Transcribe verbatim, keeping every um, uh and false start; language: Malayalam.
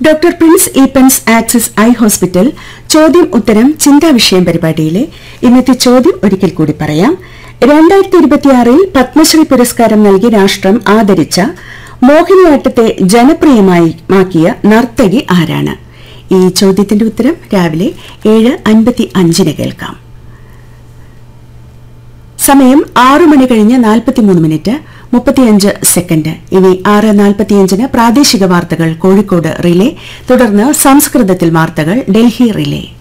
Doctor Prince Eappen's axis eye hospital ചോദ്യം ഉത്തരം ചിന്താ വിഷയം പരിപാടിയിലെ ഇന്നത്തെ ചോദ്യം ഒരിക്കൽ കൂടി പറയാം. രണ്ടായിരത്തി ഇരുപത്തിയാറിൽ പത്മശ്രീ പുരസ്കാരം നൽകി രാഷ്ട്രം ആദരിച്ച മോഹിനിയാട്ടത്തെ ജനപ്രിയമാക്കിയ നർത്തകി ആരാണ്? ഈ ചോദ്യത്തിന്റെ ഉത്തരം രാവിലെ ഏഴ് അൻപത്തി അഞ്ചിന് കേൾക്കാം. സമയം ആറു മണി കഴിഞ്ഞ് നാൽപ്പത്തിമൂന്ന് മിനിറ്റ് മുപ്പത്തിയഞ്ച് സെക്കൻഡ്. ഇനി ആറ് നാൽപ്പത്തിയഞ്ചിന് പ്രാദേശിക വാർത്തകൾ കോഴിക്കോട് റിലേ, തുടർന്ന് സംസ്കൃതത്തിൽ വാർത്തകൾ ഡൽഹി റിലേ.